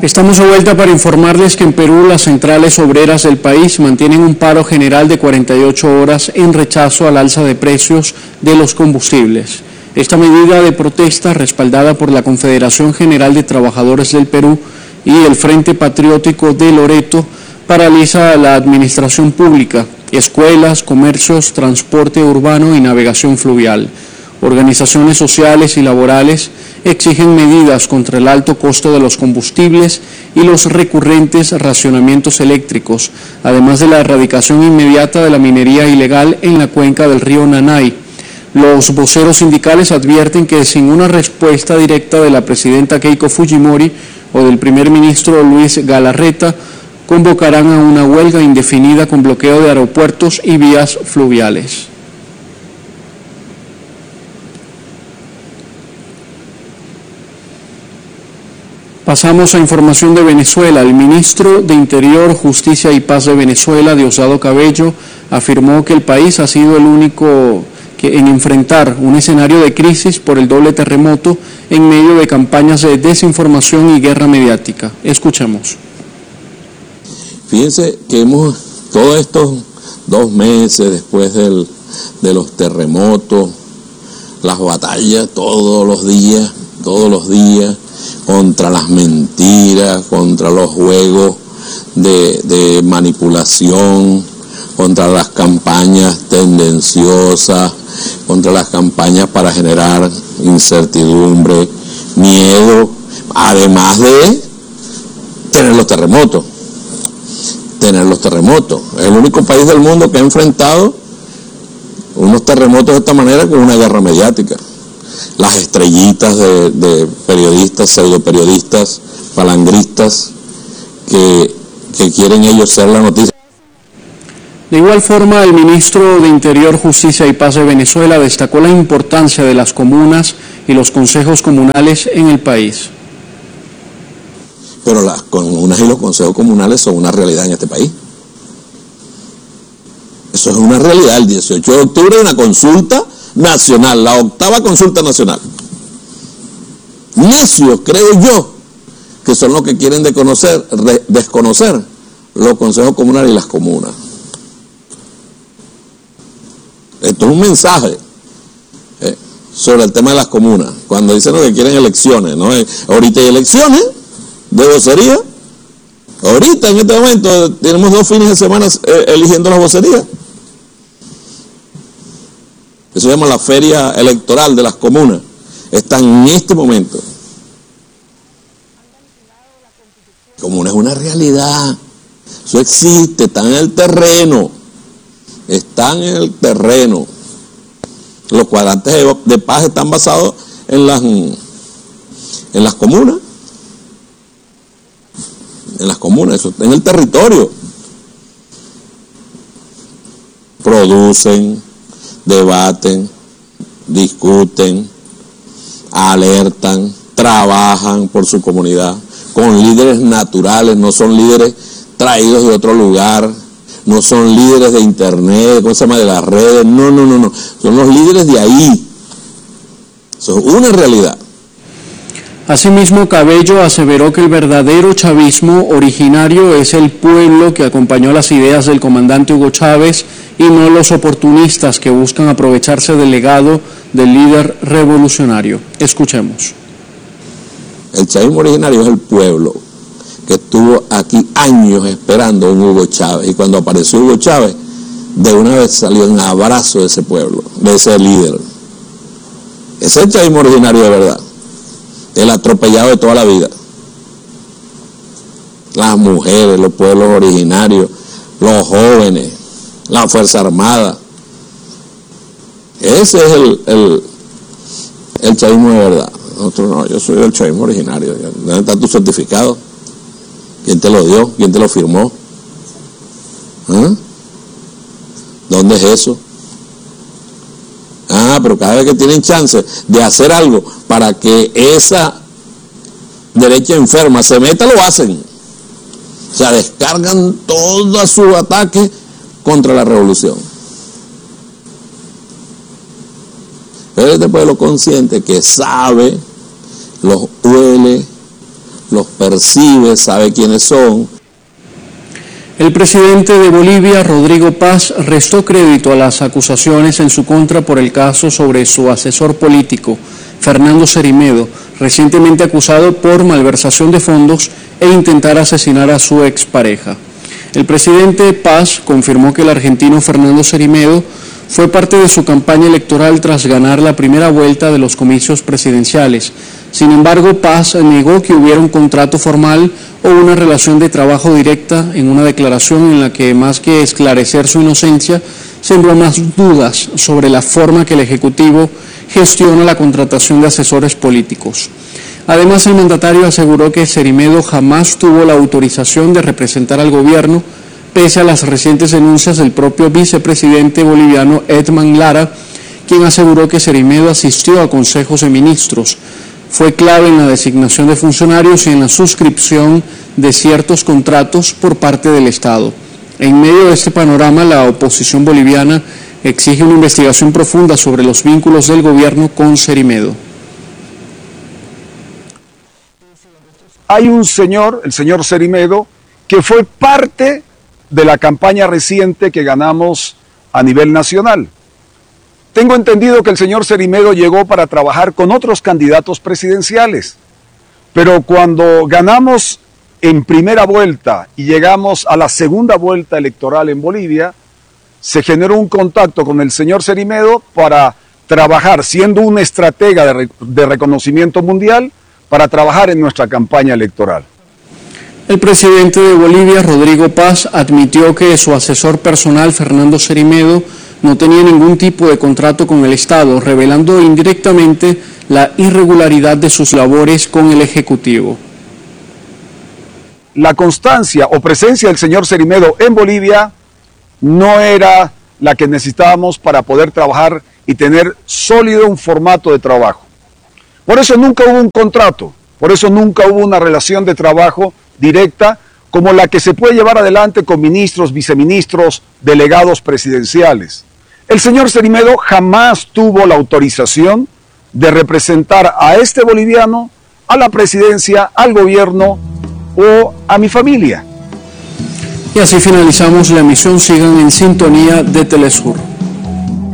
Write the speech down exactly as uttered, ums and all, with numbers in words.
Estamos de vuelta para informarles que en Perú las centrales obreras del país mantienen un paro general de cuarenta y ocho horas en rechazo al alza de precios de los combustibles. Esta medida de protesta, respaldada por la Confederación General de Trabajadores del Perú y el Frente Patriótico de Loreto, paraliza la administración pública, escuelas, comercios, transporte urbano y navegación fluvial. Organizaciones sociales y laborales exigen medidas contra el alto costo de los combustibles y los recurrentes racionamientos eléctricos, además de la erradicación inmediata de la minería ilegal en la cuenca del río Nanay. Los voceros sindicales advierten que sin una respuesta directa de la presidenta Keiko Fujimori o del primer ministro Luis Galarreta, convocarán a una huelga indefinida con bloqueo de aeropuertos y vías fluviales. Pasamos a información de Venezuela. El ministro de Interior, Justicia y Paz de Venezuela, Diosdado Cabello, afirmó que el país ha sido el único que en enfrentar un escenario de crisis por el doble terremoto en medio de campañas de desinformación y guerra mediática. Escuchemos. Fíjense que hemos, todos estos dos meses después del, de los terremotos, las batallas todos los días, todos los días, contra las mentiras, contra los juegos de, de manipulación, contra las campañas tendenciosas, contra las campañas para generar incertidumbre, miedo, además de tener los terremotos, tener los terremotos. Es el único país del mundo que ha enfrentado unos terremotos de esta manera con una guerra mediática. Las estrellitas de, de periodistas, pseudoperiodistas, falangristas, que, que quieren ellos ser la noticia. De igual forma, el ministro de Interior, Justicia y Paz de Venezuela destacó la importancia de las comunas y los consejos comunales en el país. Pero las comunas y los consejos comunales son una realidad en este país. Eso es una realidad. El dieciocho de octubre hay una consulta nacional, la octava consulta nacional. Necios, creo yo, que son los que quieren de conocer, de, desconocer los consejos comunales y las comunas. Esto es un mensaje eh, sobre el tema de las comunas. Cuando dicen lo que quieren elecciones, ¿no? Eh, ahorita hay elecciones de vocería. Ahorita, en este momento, tenemos dos fines de semana eh, eligiendo las vocerías. Eso se llama la feria electoral de las comunas. Está en este momento. Comuna es una realidad. Eso existe, está en el terreno. Están en el terreno. Los cuadrantes de, de paz están basados en las, en las comunas. En las comunas, eso está en el territorio. Producen, debaten, discuten, alertan, trabajan por su comunidad, con líderes naturales, no son líderes traídos de otro lugar, no son líderes de internet, ¿cómo se llama?, de las redes, no, no, no, no, son los líderes de ahí. Eso es una realidad. Asimismo, Cabello aseveró que el verdadero chavismo originario es el pueblo que acompañó las ideas del comandante Hugo Chávez y no los oportunistas que buscan aprovecharse del legado del líder revolucionario. Escuchemos. El chavismo originario es el pueblo que estuvo aquí años esperando a un Hugo Chávez, y cuando apareció Hugo Chávez, de una vez salió en abrazo de ese pueblo, de ese líder. Ese es el chavismo originario de verdad. El atropellado de toda la vida. Las mujeres, los pueblos originarios, los jóvenes, la Fuerza Armada. Ese es el, el, el chavismo de verdad. Nosotros no, yo soy del chavismo originario. ¿Dónde está tu certificado? ¿Quién te lo dio? ¿Quién te lo firmó? ¿Eh? ¿Dónde es eso? Ah, pero cada vez que tienen chance de hacer algo para que esa derecha enferma se meta, lo hacen. O sea, descargan todo su ataque contra la revolución. Pero este pueblo consciente que sabe, los huele, los percibe, sabe quiénes son. El presidente de Bolivia, Rodrigo Paz, restó crédito a las acusaciones en su contra por el caso sobre su asesor político, Fernando Cerimedo, recientemente acusado por malversación de fondos e intentar asesinar a su expareja. El presidente Paz confirmó que el argentino Fernando Cerimedo fue parte de su campaña electoral tras ganar la primera vuelta de los comicios presidenciales. Sin embargo, Paz negó que hubiera un contrato formal o una relación de trabajo directa en una declaración en la que, más que esclarecer su inocencia, sembró más dudas sobre la forma que el Ejecutivo gestiona la contratación de asesores políticos. Además, el mandatario aseguró que Cerimedo jamás tuvo la autorización de representar al gobierno, pese a las recientes denuncias del propio vicepresidente boliviano Edman Lara, quien aseguró que Cerimedo asistió a consejos de ministros, fue clave en la designación de funcionarios y en la suscripción de ciertos contratos por parte del Estado. En medio de este panorama, la oposición boliviana exige una investigación profunda sobre los vínculos del gobierno con Cerimedo. Hay un señor, el señor Cerimedo, que fue parte de la campaña reciente que ganamos a nivel nacional. Tengo entendido que el señor Cerimedo llegó para trabajar con otros candidatos presidenciales, pero cuando ganamos en primera vuelta y llegamos a la segunda vuelta electoral en Bolivia, se generó un contacto con el señor Cerimedo para trabajar, siendo un estratega de, re, de reconocimiento mundial, para trabajar en nuestra campaña electoral. El presidente de Bolivia, Rodrigo Paz, admitió que su asesor personal, Fernando Cerimedo, no tenía ningún tipo de contrato con el Estado, revelando indirectamente la irregularidad de sus labores con el Ejecutivo. La constancia o presencia del señor Cerimedo en Bolivia no era la que necesitábamos para poder trabajar y tener sólido un formato de trabajo. Por eso nunca hubo un contrato, por eso nunca hubo una relación de trabajo directa como la que se puede llevar adelante con ministros, viceministros, delegados presidenciales. El señor Cerimedo jamás tuvo la autorización de representar a este boliviano, a la presidencia, al gobierno o a mi familia. Y así finalizamos la emisión. Sigan en sintonía de Telesur.